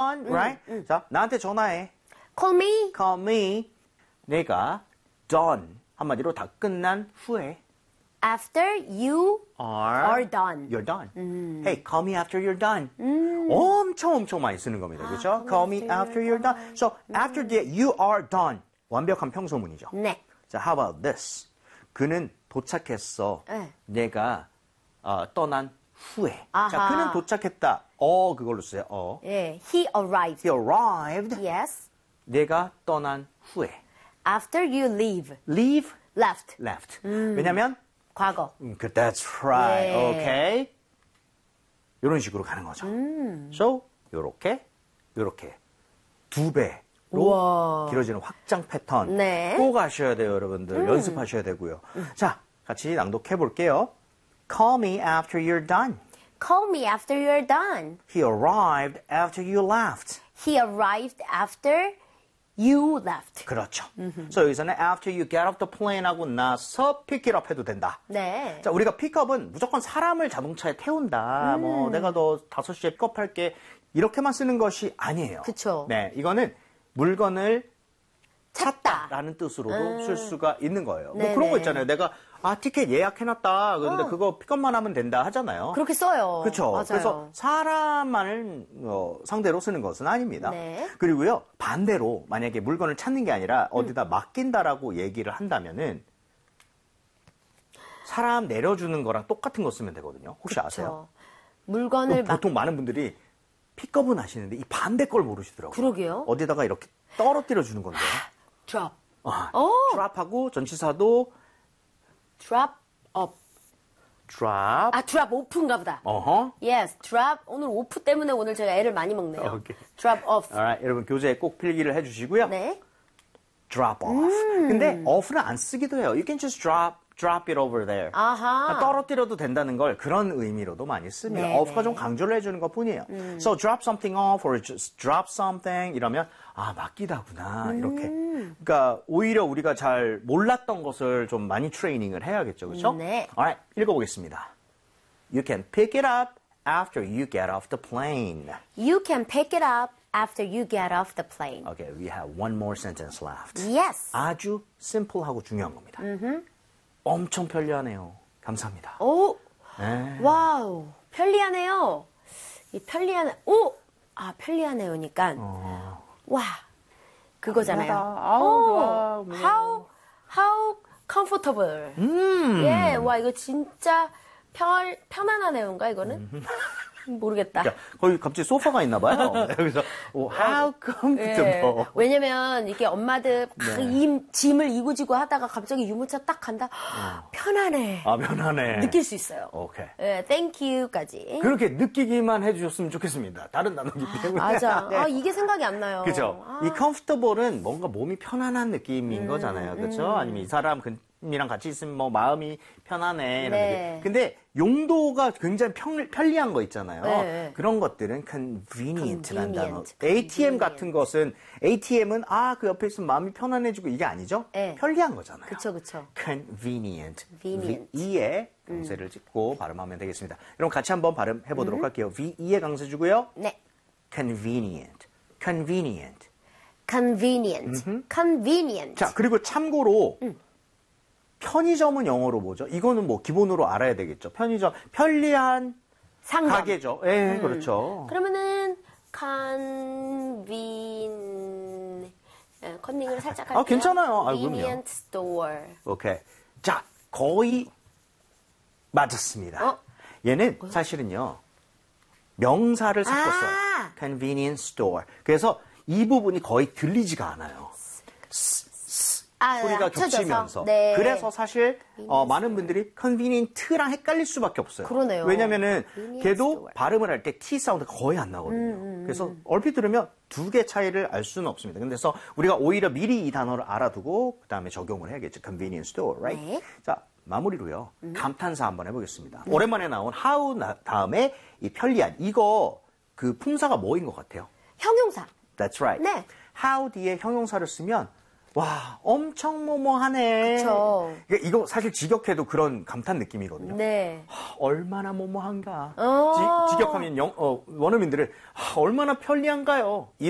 done, right? 자, 나한테 전화해. Call me. Call me. 내가 done. 한마디로 다 끝난 후에. After you are done. You're done. Hey, call me after you're done. 엄청 많이 쓰는 겁니다. 그렇죠? Call me after you're done. So, after the you are done. 완벽한 평소문이죠. 네. 자, how about this? 그는 도착했어. 네. 내가 떠난 후에. 아하. 자, 그는 도착했다. 그걸로 써요. 예, he arrived. He arrived. Yes. 내가 떠난 후에. After you leave. Leave, Left. left. 왜냐면 과거. That's right. 예. Okay. 이런 식으로 가는 거죠. So, 요렇게 두 배로 우와. 길어지는 확장 패턴 네. 꼭 아셔야 돼요, 여러분들. 연습하셔야 되고요. 자, 같이 낭독해 볼게요. Call me after you're done. Call me after you're done. He arrived after you left. He arrived after you left. 그렇죠. 그래서 여기서는 after you get off the plane 하고 나서 pick it up 해도 된다. 네. 자, 우리가 픽업은 무조건 사람을 자동차에 태운다. 뭐 내가 너 5시에 픽업할게. 이렇게만 쓰는 것이 아니에요. 그쵸. 네, 이거는 물건을 찾다. 찾다라는 뜻으로도 쓸 수가 있는 거예요. 뭐 네네. 그런 거 있잖아요. 내가 티켓 예약해놨다. 그런데 그거 픽업만 하면 된다 하잖아요. 그렇게 써요. 그렇죠. 맞아요. 그래서 사람만을 상대로 쓰는 것은 아닙니다. 네. 그리고요, 반대로 만약에 물건을 찾는 게 아니라 어디다 맡긴다라고 얘기를 한다면은 사람 내려주는 거랑 똑같은 거 쓰면 되거든요. 혹시 아세요? 물건을 보통 많은 분들이 픽업은 하시는데 이 반대 걸 모르시더라고요. 그러게요. 어디다가 이렇게 떨어뜨려 주는 건데. drop. 드랍하고 전치사도 drop up. drop. drop off인가 보다. Yes, drop. 오늘 오프 때문에 오늘 제가 애를 많이 먹네요. 오케이. drop off. Alright, 여러분 교재에 꼭 필기를 해주시고요. 네. drop off. 근데 off는 안 쓰기도 해요. You can just drop it over there. 아하. 떨어뜨려도 된다는 걸 그런 의미로도 많이 씁니다. 네, off가 네. 좀 강조를 해주는 것 뿐이에요. So drop something off or just drop something 이러면 맡기다구나 이렇게. 그러니까 오히려 우리가 잘 몰랐던 것을 좀 많이 트레이닝을 해야겠죠. 그렇죠? 네. Alright, 읽어보겠습니다. You can pick it up after you get off the plane. You can pick it up after you get off the plane. Okay, we have one more sentence left. Yes. 아주 심플하고 중요한 겁니다. 엄청 편리하네요. 감사합니다. 오. 네. 와우. 편리하네요. 이 편리하네요니까. 와. 그거잖아요. 좋아. How comfortable. 예, 와, 이거 진짜 편안하네요인가, 이거는? 모르겠다. 그러니까 거기 갑자기 소파가 있나 봐요. 여기서 how comfortable. 예, 왜냐면 이게 엄마들 막 짐을 이고지고 하다가 갑자기 유모차 딱 간다. 편안해. 편안해. 느낄 수 있어요. 오케이. 예, thank you까지. 그렇게 느끼기만 해주셨으면 좋겠습니다. 다른 단어기 때문에. 맞아. 네. 이게 생각이 안 나요. 그죠? 이 comfortable은 뭔가 몸이 편안한 느낌인 거잖아요. 그렇죠? 아니면 이 사람이랑 같이 있으면 뭐 마음이 편안해. 이런 네. 느낌. 근데 용도가 굉장히 편리한 거 있잖아요. 네. 그런 것들은 convenient라는 단어. Convenient. ATM 같은 것은 ATM은 그 옆에 있으면 마음이 편안해지고 이게 아니죠? 네. 편리한 거잖아요. 그쵸. convenient. Convenient. VE에 강세를 찍고 발음하면 되겠습니다. 여러분 같이 한번 발음해 보도록 할게요. VE에 강세 주고요. 네. convenient. convenient. convenient. 자, 그리고 참고로 편의점은 영어로 뭐죠? 이거는 뭐 기본으로 알아야 되겠죠. 편의점, 편리한 상점. 가게죠. 예, 그렇죠. 그러면은 컨닝을 살짝 할게요. 괜찮아요. 그럼요. convenient store. 오케이. 자, 거의 맞았습니다. 얘는 사실은요, 명사를 섞었어요. convenience store. 그래서 이 부분이 거의 들리지가 않아요. 소리가 합쳐져서? 겹치면서. 네. 그래서 사실 많은 분들이 convenient랑 헷갈릴 수밖에 없어요. 그러네요. 왜냐면은 convenience 걔도 store. 발음을 할 때 T 사운드가 거의 안 나거든요. 그래서 얼핏 들으면 두 개 차이를 알 수는 없습니다. 그래서 우리가 오히려 미리 이 단어를 알아두고 그 다음에 적용을 해야겠죠. convenience store, right? 네. 자, 마무리로요. 감탄사 한번 해보겠습니다. 오랜만에 나온 how 다음에 이 편리한 이거 그 품사가 뭐인 것 같아요? 형용사. That's right. 네. how 뒤에 형용사를 쓰면 와, 엄청 뭐뭐하네. 그쵸. 이거 사실 직역해도 그런 감탄 느낌이거든요. 네. 얼마나 뭐뭐한가. 어. 직역하면 원어민들은 얼마나 편리한가요.